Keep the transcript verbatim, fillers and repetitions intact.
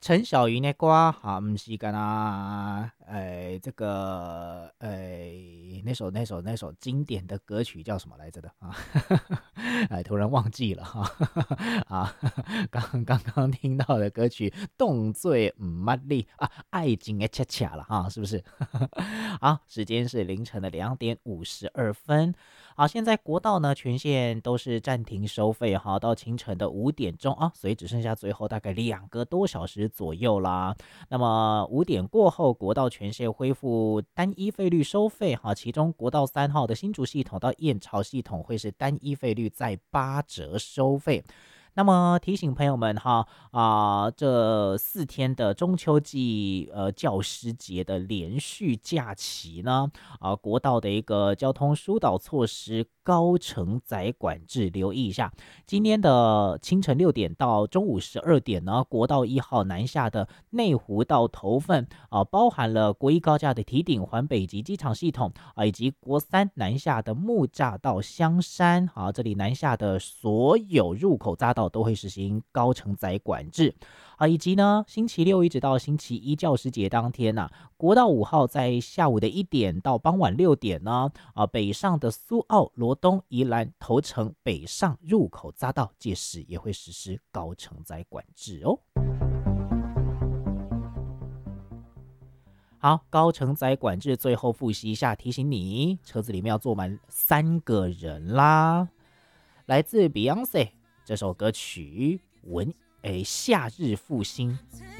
陈小云的歌哈，不是跟他呃这个呃那首那首那首经典的歌曲叫什么来着的啊？哎，突然忘记了哈啊！刚刚刚听到的歌曲《动醉唔捌你》啊，爱情的恰恰了哈，是不是？好，时间是凌晨的两点五十二分。好，现在国道呢全线都是暂停收费哈，到清晨的五点钟啊，所以只剩下最后大概两个多小时左右啦。那么五点过后，国道全线恢复单一费率收费哈，其中国道三号的新竹系统到燕巢系统会是单一费率在八折收费。那么提醒朋友们哈啊、呃这四天的中秋季呃教师节的连续假期呢，啊、呃国道的一个交通疏导措施高承载管制，留意一下。今天的清晨六点到中午十二点呢，国道一号南下的内湖到头份啊、呃包含了国一高架的堤顶环北及机场系统啊、以及国三南下的木栅到香山啊，这里南下的所有入口匝道都会实行高承载管制啊，以及呢，星期六一直到星期一教师节当天呐、啊，国道五号在下午的一点到傍晚六点呢，啊，北上的苏澳、罗东、宜兰、头城北上入口匝道，届时也会实施高承载管制哦。好，高承载管制最后复习一下，提醒你车子里面要坐满三个人啦。来自 Beyonce 这首歌曲《文诶夏日复兴》。